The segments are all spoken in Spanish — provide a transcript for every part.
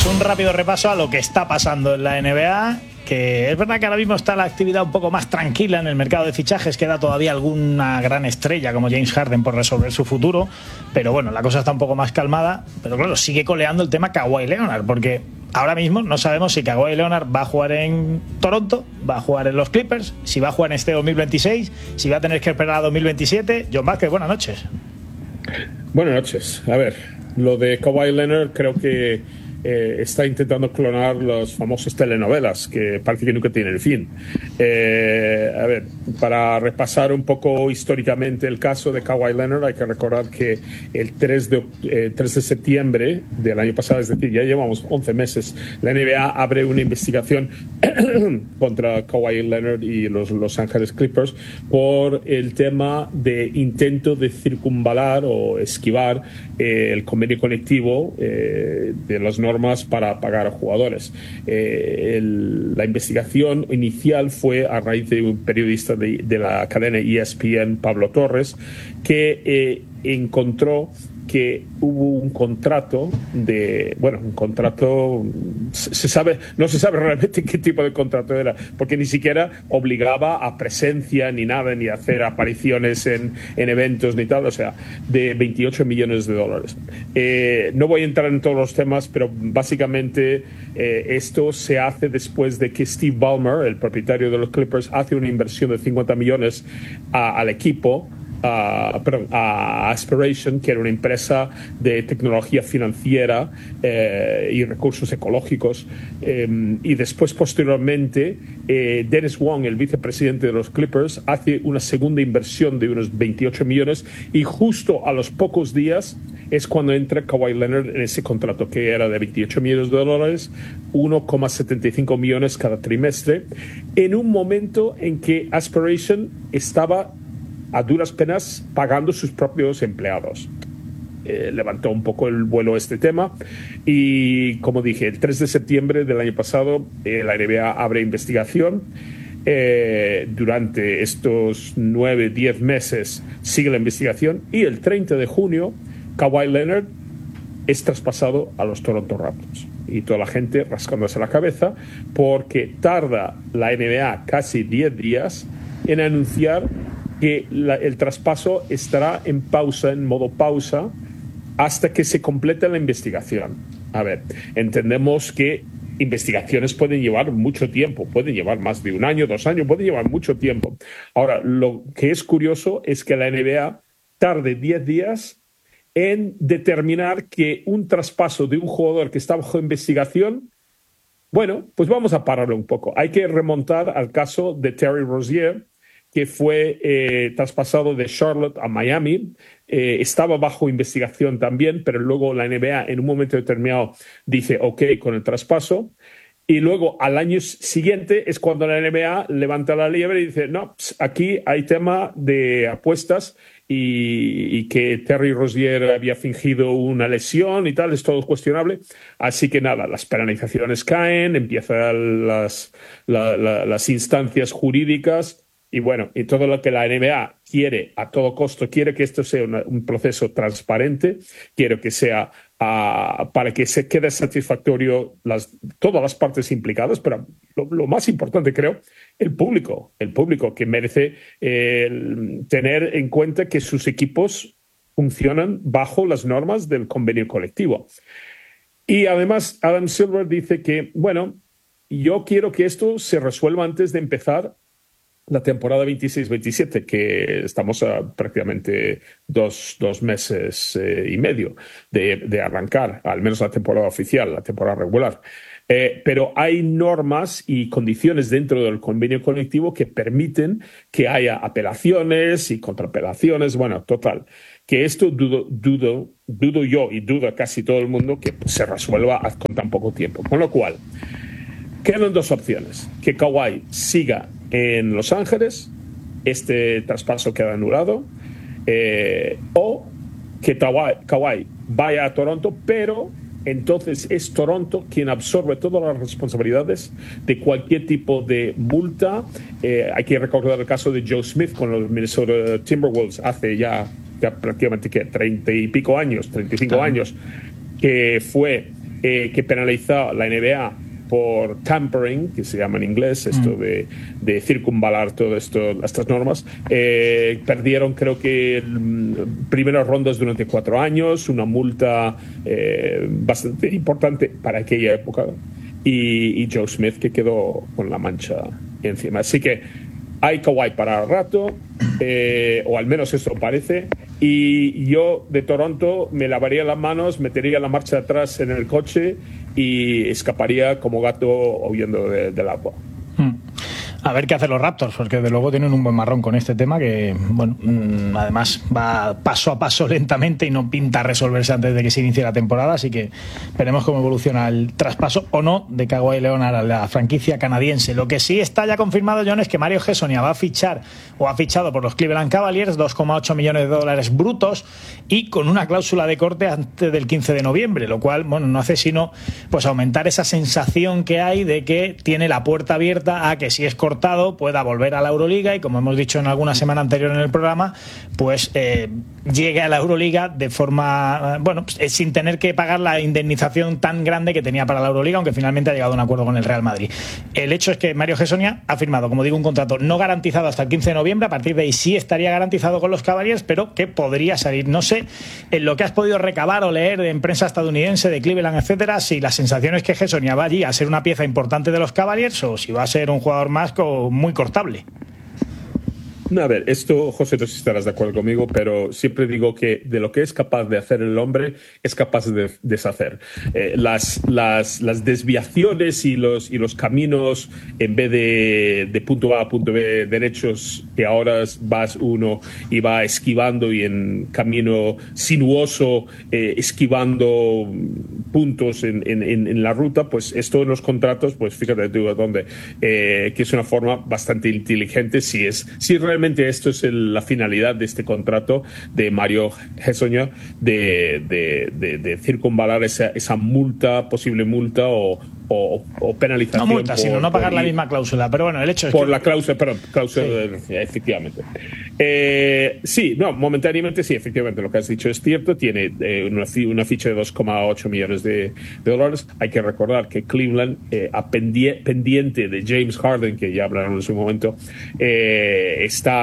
Pues un rápido repaso a lo que está pasando en la NBA, que es verdad que ahora mismo está la actividad un poco más tranquila en el mercado de fichajes, queda todavía alguna gran estrella como James Harden por resolver su futuro, pero bueno, la cosa está un poco más calmada, pero claro, sigue coleando el tema Kawhi Leonard, porque ahora mismo no sabemos si Kawhi Leonard va a jugar en Toronto, va a jugar en los Clippers, si va a jugar en este 2026, si va a tener que esperar a 2027. John Vázquez, buenas noches. Buenas noches. A ver, lo de Kawhi Leonard creo que está intentando clonar las famosas telenovelas que parece que nunca tienen fin. A ver, para repasar un poco históricamente el caso de Kawhi Leonard, hay que recordar que el 3 de septiembre del año pasado, es decir, ya llevamos 11 meses, la NBA abre una investigación contra Kawhi Leonard y los Los Ángeles Clippers por el tema de intento de circunvalar o esquivar el convenio colectivo de las normas para pagar a jugadores. La investigación inicial fue a raíz de un periodista de la cadena ESPN, Pablo Torres, que encontró que hubo un contrato no se sabe realmente qué tipo de contrato era, porque ni siquiera obligaba a presencia ni nada, ni a hacer apariciones en eventos ni tal, o sea, de $28 millones. No voy a entrar en todos los temas, pero básicamente esto se hace después de que Steve Ballmer, el propietario de los Clippers, hace una inversión de 50 millones al equipo, a Aspiration, que era una empresa de tecnología financiera y recursos ecológicos, y después posteriormente Dennis Wong, el vicepresidente de los Clippers, hace una segunda inversión de unos 28 millones y justo a los pocos días es cuando entra Kawhi Leonard en ese contrato que era de $28 millones, 1,75 millones cada trimestre, en un momento en que Aspiration estaba a duras penas pagando sus propios empleados. Levantó un poco el vuelo este tema y, como dije, el 3 de septiembre del año pasado la NBA abre investigación. Durante estos 9-10 meses sigue la investigación y el 30 de junio Kawhi Leonard es traspasado a los Toronto Raptors. Y toda la gente rascándose la cabeza porque tarda la NBA casi 10 días en anunciar que el traspaso estará en pausa, en modo pausa, hasta que se complete la investigación. A ver, entendemos que investigaciones pueden llevar mucho tiempo, pueden llevar más de 1 año, 2 años, pueden llevar mucho tiempo. Ahora, lo que es curioso es que la NBA tarde 10 días en determinar que un traspaso de un jugador que está bajo investigación, bueno, pues vamos a pararlo un poco. Hay que remontar al caso de Terry Rozier, que fue traspasado de Charlotte a Miami. Estaba bajo investigación también, pero luego la NBA en un momento determinado dice OK con el traspaso. Y luego al año siguiente es cuando la NBA levanta la liebre y dice, no, aquí hay tema de apuestas y que Terry Rozier había fingido una lesión y tal, es todo cuestionable. Así que nada, las penalizaciones caen, empiezan las instancias jurídicas. Y bueno, y todo lo que la NBA quiere a todo costo, quiere que esto sea un proceso transparente, quiere que sea para que se quede satisfactorio todas las partes implicadas, pero lo más importante, creo, el público que merece tener en cuenta que sus equipos funcionan bajo las normas del convenio colectivo. Y además, Adam Silver dice que, bueno, yo quiero que esto se resuelva antes de empezar la temporada 26-27, que estamos a prácticamente dos meses y medio de arrancar, al menos la temporada oficial, la temporada regular. Pero hay normas y condiciones dentro del convenio colectivo que permiten que haya apelaciones y contraapelaciones. Bueno, total, que esto dudo yo y duda casi todo el mundo que se resuelva con tan poco tiempo. Con lo cual, quedan 2 opciones: que Kawhi siga en Los Ángeles, este traspaso queda anulado, o que Kawhi vaya a Toronto, pero entonces es Toronto quien absorbe todas las responsabilidades de cualquier tipo de multa. Hay que recordar el caso de Joe Smith con los Minnesota Timberwolves hace ya prácticamente 30 y pico años, 35 años, que fue que penaliza la NBA por tampering, que se llama en inglés, esto de circunvalar todas estas normas. Perdieron, creo que, primeras rondas durante 4 años, una multa bastante importante para aquella época, y Joe Smith, que quedó con la mancha encima. Así que hay Kawhi para el rato, o al menos eso parece, y yo de Toronto me lavaría las manos, metería la marcha atrás en el coche y escaparía como gato huyendo del agua. A ver qué hacen los Raptors, porque de luego tienen un buen marrón con este tema que, bueno, además va paso a paso lentamente y no pinta resolverse antes de que se inicie la temporada, así que veremos cómo evoluciona el traspaso o no de Kawhi Leonard a la franquicia canadiense. Lo que sí está ya confirmado, John, es que Mario Hezonja va a fichar, o ha fichado por los Cleveland Cavaliers, $2,8 millones brutos y con una cláusula de corte antes del 15 de noviembre, lo cual, bueno, no hace sino pues aumentar esa sensación que hay de que tiene la puerta abierta a que si es cortado pueda volver a la Euroliga y, como hemos dicho en alguna semana anterior en el programa, pues llegue a la Euroliga de forma, bueno, sin tener que pagar la indemnización tan grande que tenía para la Euroliga, aunque finalmente ha llegado a un acuerdo con el Real Madrid. El hecho es que Mario Hezonja ha firmado, como digo, un contrato no garantizado hasta el 15 de noviembre. A partir de ahí sí estaría garantizado con los Cavaliers, pero que podría salir. No sé, en lo que has podido recabar o leer en prensa estadounidense, de Cleveland, etcétera, si la sensación es que Hezonja va allí a ser una pieza importante de los Cavaliers o si va a ser un jugador más muy cortable. A ver, esto, José, no sé si estarás de acuerdo conmigo, pero siempre digo que de lo que es capaz de hacer el hombre, es capaz de deshacer. Las desviaciones y los caminos, en vez de punto A a punto B derechos, que ahora vas uno y va esquivando y en camino sinuoso, esquivando puntos en la ruta, pues esto en los contratos, pues fíjate tú dónde, que es una forma bastante inteligente si realmente esto es la finalidad de este contrato de Mario Hezonja, de circunvalar esa multa, posible multa o penalización. No multa, sino no pagar la misma cláusula. Pero bueno, el hecho es por que... la cláusula, sí. Efectivamente. Sí, no, momentáneamente sí, efectivamente, lo que has dicho es cierto. Tiene una ficha de $2,8 millones de dólares. Hay que recordar que Cleveland, pendiente de James Harden, que ya hablaron en su momento, está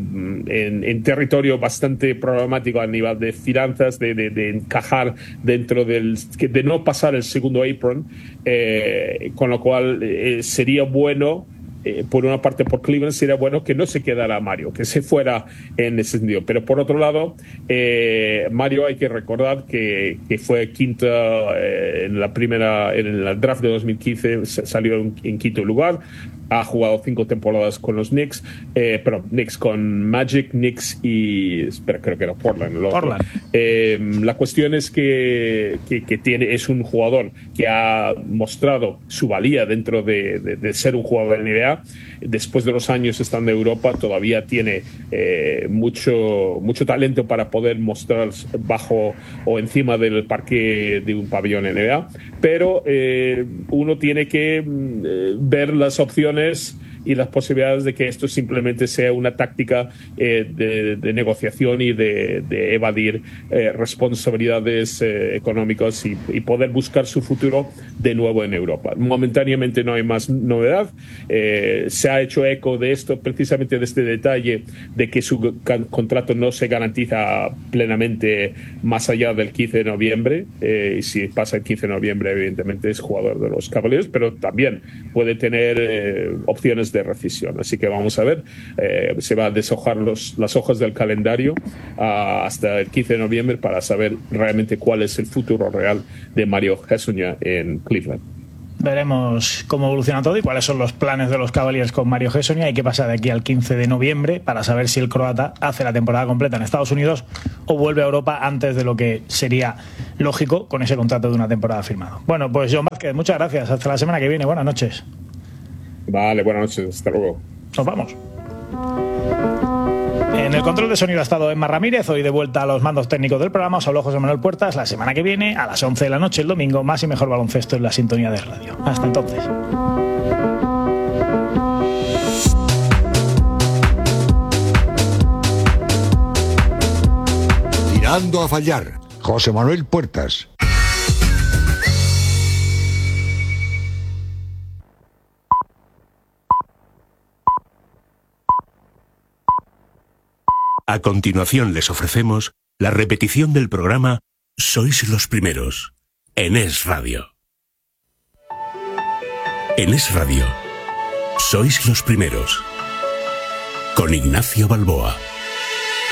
en territorio bastante problemático a nivel de finanzas, de encajar dentro de no pasar el segundo apron, con lo cual sería bueno, por una parte por Cleveland, sería bueno que no se quedara Mario, que se fuera en ese sentido. Pero por otro lado, Mario, hay que recordar que fue quinta en el draft de 2015, salió en quinto lugar. Ha jugado 5 temporadas con los Knicks, Knicks con Magic, Knicks y creo que era Portland. La cuestión es que es un jugador que ha mostrado su valía dentro de ser un jugador de NBA. Después de los años estando en Europa, todavía tiene mucho talento para poder mostrar bajo o encima del parque de un pabellón NBA, pero uno tiene que ver las opciones y las posibilidades de que esto simplemente sea una táctica de negociación y de evadir responsabilidades económicas y poder buscar su futuro de nuevo en Europa. Momentáneamente no hay más novedad. Se ha hecho eco de esto, precisamente de este detalle de que su contrato no se garantiza plenamente más allá del 15 de noviembre. Y si pasa el 15 de noviembre, evidentemente es jugador de los Cavaliers, pero también puede tener opciones de rescisión. Así que vamos a ver, se va a deshojar las hojas del calendario hasta el 15 de noviembre para saber realmente cuál es el futuro real de Mario Hezonja en Cleveland. Veremos cómo evoluciona todo y cuáles son los planes de los Cavaliers con Mario Hezonja y qué pasa de aquí al 15 de noviembre para saber si el croata hace la temporada completa en Estados Unidos o vuelve a Europa antes de lo que sería lógico con ese contrato de una temporada firmado. Bueno, pues John Vázquez, muchas gracias. Hasta la semana que viene. Buenas noches. Vale, buenas noches. Hasta luego. Nos vamos. En el control de sonido ha estado Emma Ramírez. Hoy de vuelta a los mandos técnicos del programa. Os habló José Manuel Puertas. La semana que viene, a las 11 de la noche, el domingo, más y mejor baloncesto en la sintonía de radio. Hasta entonces. Tirando a fallar. José Manuel Puertas. A continuación les ofrecemos la repetición del programa Sois los Primeros, en Es Radio. En Es Radio, Sois los Primeros, con Ignacio Balboa.